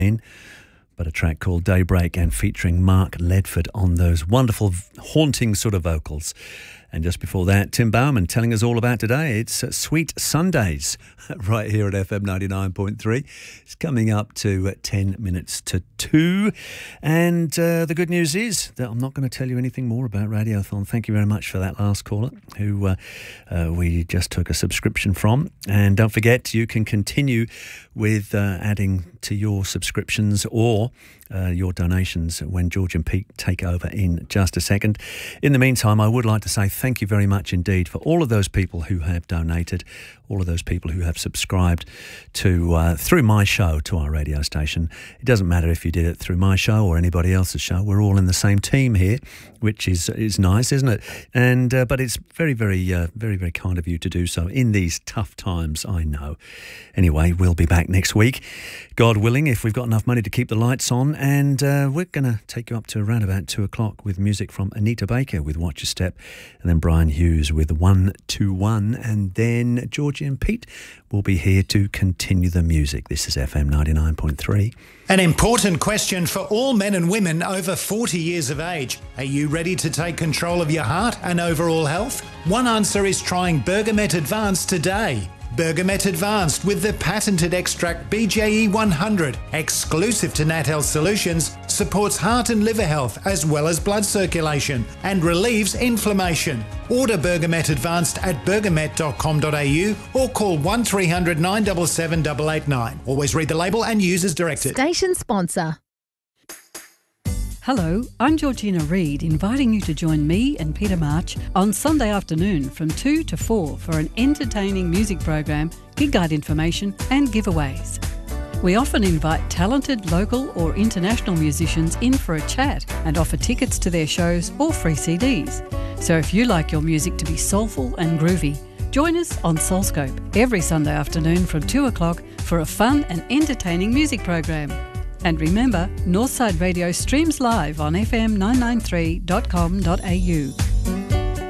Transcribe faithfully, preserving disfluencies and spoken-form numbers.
but a track called Daybreak and featuring Mark Ledford on those wonderful, haunting sort of vocals. And just before that, Tim Bauman telling us all about today. It's uh, Sweet Sundays right here at F M ninety-nine point three. It's coming up to uh, ten minutes to two. And uh, the good news is that I'm not going to tell you anything more about Radiothon. Thank you very much for that last caller who uh, uh, we just took a subscription from. And don't forget, you can continue with uh, adding to your subscriptions or Uh, your donations when George and Pete take over in just a second. In the meantime, I would like to say thank you very much indeed for all of those people who have donated, all of those people who have subscribed to uh, through my show to our radio station. It doesn't matter if you did it through my show or anybody else's show. We're all in the same team here, which is is nice, isn't it? And uh, but it's very, very, uh, very, very kind of you to do so in these tough times, I know. Anyway, we'll be back next week, God willing, if we've got enough money to keep the lights on. And uh, we're going to take you up to around about two o'clock with music from Anita Baker with Watch Your Step, and then Brian Hughes with one two one, and then Georgie and Pete will be here to continue the music. This is F M ninety-nine point three. An important question for all men and women over forty years of age. Are you ready to take control of your heart and overall health? One answer is trying Bergamet Advanced today. Bergamet Advanced with the patented extract B J E one hundred, exclusive to Nat Health Solutions, supports heart and liver health as well as blood circulation and relieves inflammation. Order Bergamet Advanced at bergamet dot com dot a u or call one three hundred nine seven seven eight eight nine. Always read the label and use as directed. Station sponsor. Hello, I'm Georgina Reid, inviting you to join me and Peter March on Sunday afternoon from two to four for an entertaining music program, gig guide information and giveaways. We often invite talented local or international musicians in for a chat and offer tickets to their shows or free C Ds. So if you like your music to be soulful and groovy, join us on Soulscope every Sunday afternoon from two o'clock for a fun and entertaining music program. And remember, Northside Radio streams live on f m nine ninety-three dot com dot a u.